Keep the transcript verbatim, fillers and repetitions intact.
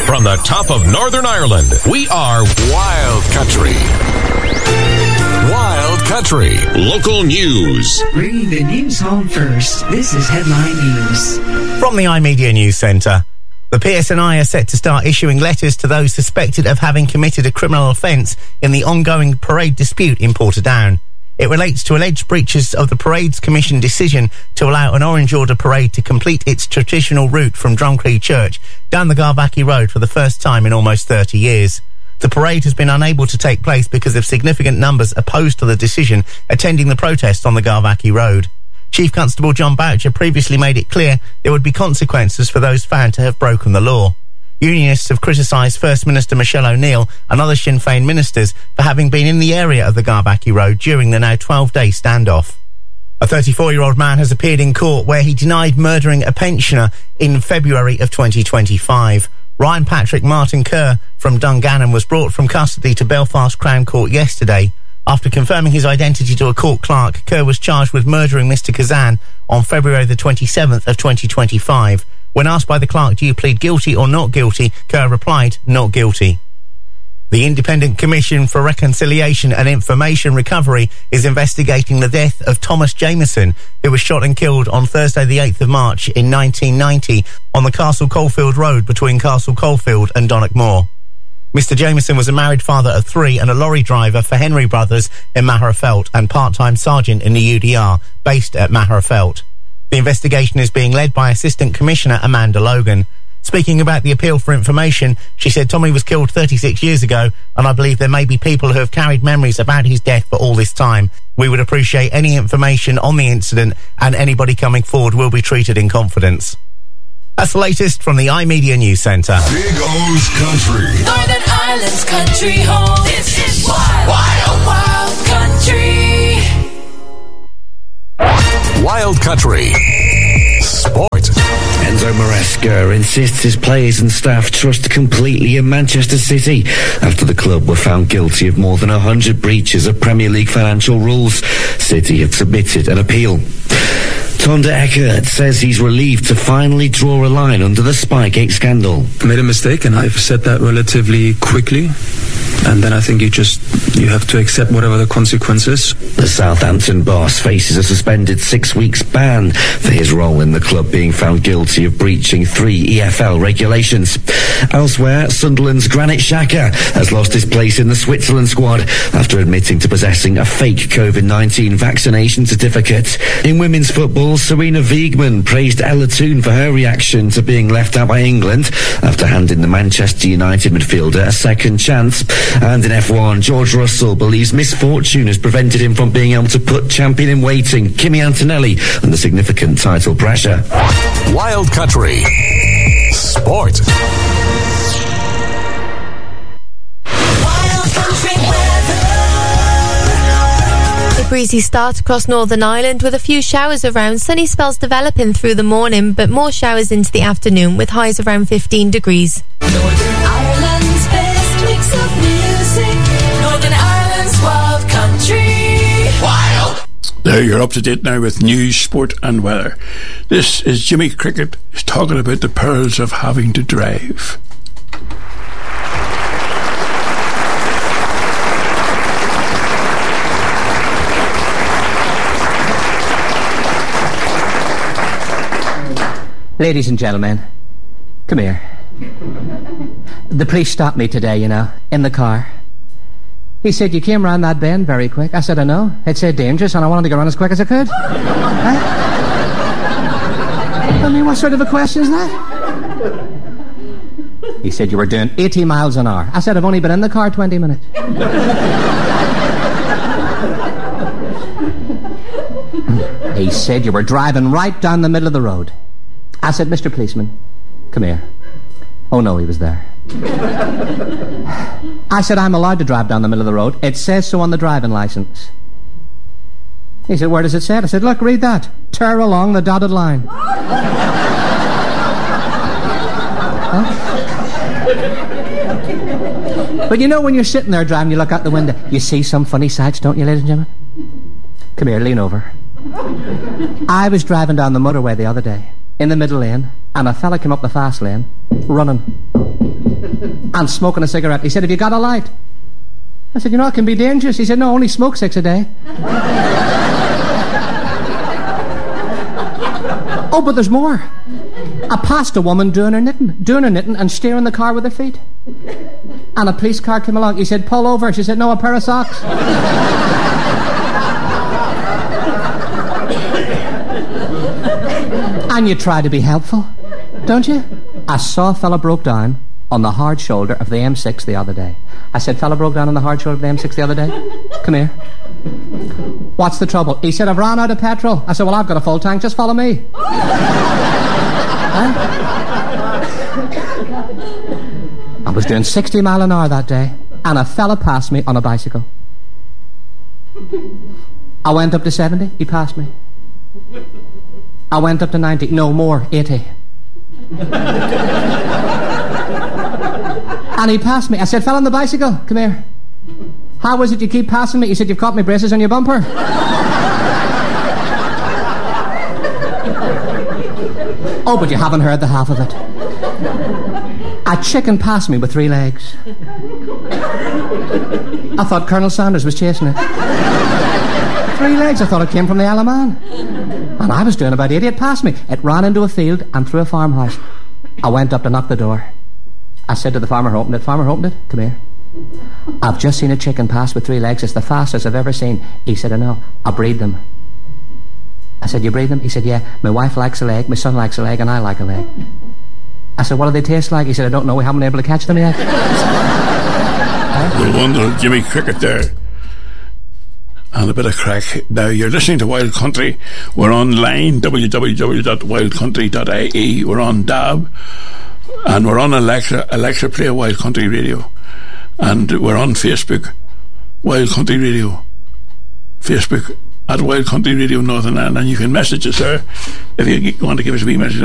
From the top of Northern Ireland, we are Wild Country. Wild Country. Local news. Bringing the news home first. This is Headline News. From the iMedia News Centre. The P S N I are set to start issuing letters to those suspected of having committed a criminal offence in the ongoing parade dispute in Portadown. It relates to alleged breaches of the Parades Commission decision to allow an Orange Order parade to complete its traditional route from Drumcree Church down the Garvackie Road for the first time in almost thirty years. The parade has been unable to take place because of significant numbers opposed to the decision attending the protest on the Garvackie Road. Chief Constable John Boucher previously made it clear there would be consequences for those found to have broken the law. Unionists have criticised First Minister Michelle O'Neill and other Sinn Féin ministers for having been in the area of the Garvackie Road during the now twelve-day standoff. A thirty-four-year-old man has appeared in court where he denied murdering a pensioner in February of twenty twenty-five. Ryan Patrick Martin Kerr from Dungannon was brought from custody to Belfast Crown Court yesterday. After confirming his identity to a court clerk, Kerr was charged with murdering Mister Kazan on February the twenty-seventh of twenty twenty-five. When asked by the clerk, do you plead guilty or not guilty, Kerr replied, not guilty. The Independent Commission for Reconciliation and Information Recovery is investigating the death of Thomas Jameson, who was shot and killed on Thursday the eighth of March in nineteen ninety on the Castle Coalfield Road between Castle Coalfield and Donnockmore. Mister Jameson was a married father of three and a lorry driver for Henry Brothers in Magherafelt and part-time sergeant in the U D R, based at Magherafelt. The investigation is being led by Assistant Commissioner Amanda Logan. Speaking about the appeal for information, she said Tommy was killed thirty-six years ago, and I believe there may be people who have carried memories about his death for all this time. We would appreciate any information on the incident, and anybody coming forward will be treated in confidence. That's the latest from the iMedia News Centre. Big O's Country. Northern Ireland's country home. This is Wild, Wild, Wild Country. Wild Country. Sport. Enzo Maresca insists his players and staff trust completely in Manchester City after the club were found guilty of more than one hundred breaches of Premier League financial rules. City have submitted an appeal. Tonda Eckert says he's relieved to finally draw a line under the Spygate scandal. I made a mistake and I've said that relatively quickly. And then I think you just, you have to accept whatever the consequences. The Southampton boss faces a suspended six weeks ban for his role in the club being found guilty of breaching three E F L regulations. Elsewhere, Sunderland's Granit Xhaka has lost his place in the Switzerland squad after admitting to possessing a fake COVID nineteen vaccination certificate. In women's football, Serena Wiegman praised Ella Toone for her reaction to being left out by England after handing the Manchester United midfielder a second chance. And in F one, George Russell believes misfortune has prevented him from being able to put champion in waiting Kimi Antonelli under significant title pressure. Wild Country. Sport. Wild Country weather. A breezy start across Northern Ireland with a few showers around. Sunny spells developing through the morning, but more showers into the afternoon with highs around fifteen degrees. Northern Ireland's best mix of music. Northern Ireland's Wild Country. Wild. There, you're up to date now with news, sport and weather. This is Jimmy Cricket. He's talking about the perils of having to drive. Ladies and gentlemen, come here. The police stopped me today, you know, in the car. He said, you came round that bend very quick. I said, I know. It said dangerous, and I wanted to go around as quick as I could. Huh? I mean, what sort of a question is that? He said, you were doing eighty miles an hour. I said, I've only been in the car twenty minutes. He said, you were driving right down the middle of the road. I said, Mister Policeman, come here. Oh, no, he was there. I said, I'm allowed to drive down the middle of the road. It says so on the driving license. He said, where does it say it? I said, look, read that. Tear along the dotted line. Huh? But you know, when you're sitting there driving, you look out the window, you see some funny sights, don't you, ladies and gentlemen? Come here, lean over. I was driving down the motorway the other day, in the middle lane, and a fella came up the fast lane, running. and smoking a cigarette. He said, have you got a light? I said, you know, it can be dangerous. He said, no, only smoke six a day. Oh, but there's more. I passed a woman doing her knitting, doing her knitting and steering the car with her feet. And a police car came along. He said, pull over. She said, no, a pair of socks. And you try to be helpful, don't you? I saw a fella broke down on the hard shoulder of the M six the other day. I said, fella broke down on the hard shoulder of the M six the other day? Come here. What's the trouble? He said, I've run out of petrol. I said, well, I've got a full tank. Just follow me. Huh? I was doing sixty mile an hour that day, and a fella passed me on a bicycle. I went up to seventy. He passed me. I went up to ninety. No, more. eighty. And he passed me. I said, fella on the bicycle, come here. How is it you keep passing me? He said, you've caught me braces on your bumper. Oh, but you haven't heard the half of it. A chicken passed me with three legs. I thought Colonel Sanders was chasing it. Three legs, I thought it came from the Isle of Man. And I was doing about eighty. It passed me. It ran into a field and through a farmhouse. I went up to knock the door. I said to the farmer who opened it, farmer who opened it, come here. I've just seen a chicken pass with three legs. It's the fastest I've ever seen. He said, I know. I breed them. I said, you breed them? He said, yeah. My wife likes a leg, my son likes a leg, and I like a leg. I said, what do they taste like? He said, I don't know. We haven't been able to catch them yet. The wonderful Jimmy Cricket there. And a bit of crack. Now, you're listening to Wild Country. We're online, w w w dot wild country dot i e. We're on D A B. And we're on Alexa, Alexa Play Wild Country Radio. And we're on Facebook, Wild Country Radio. Facebook at Wild Country Radio Northern Ireland. And you can message us there if you want to give us a wee message.